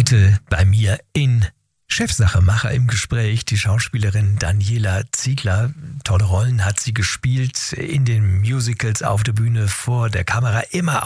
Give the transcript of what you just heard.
Heute bei mir in Chefsache Macher im Gespräch die Schauspielerin Daniela Ziegler. Tolle Rollen hat sie gespielt in den Musicals, auf der Bühne, vor der Kamera, immer